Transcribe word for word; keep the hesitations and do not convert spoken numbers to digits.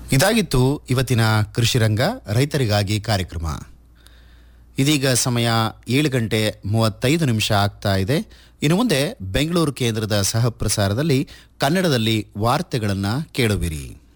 ಇದಾಗಿತ್ತು ಇವತ್ತಿನ ಕೃಷಿರಂಗ ರೈತರಿಗಾಗಿ ಕಾರ್ಯಕ್ರಮ. ಇದೀಗ ಸಮಯ ಏಳು ಗಂಟೆ ಮೂವತ್ತೈದು ನಿಮಿಷ ಆಗ್ತಾ ಇದೆ. ಇನ್ನು ಮುಂದೆ ಬೆಂಗಳೂರು ಕೇಂದ್ರದ ಸಹ ಪ್ರಸಾರದಲ್ಲಿ ಕನ್ನಡದಲ್ಲಿ ವಾರ್ತೆಗಳನ್ನು ಕೇಳುವಿರಿ.